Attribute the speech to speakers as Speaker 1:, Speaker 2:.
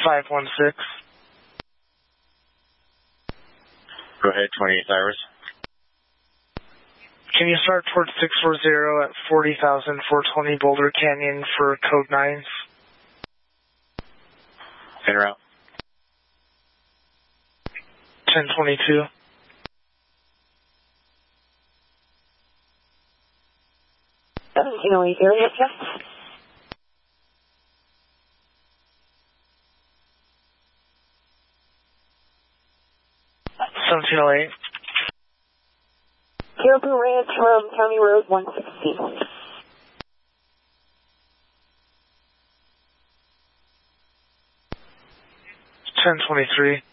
Speaker 1: 516.
Speaker 2: Go ahead, 28 Cyrus.
Speaker 1: Can you start towards 640 at 40,420 Boulder Canyon for code 9s?
Speaker 2: En route.
Speaker 1: 1022.
Speaker 3: Area, yes.
Speaker 1: 1708.
Speaker 3: Caribou Ranch from County Road 160.
Speaker 1: 1023.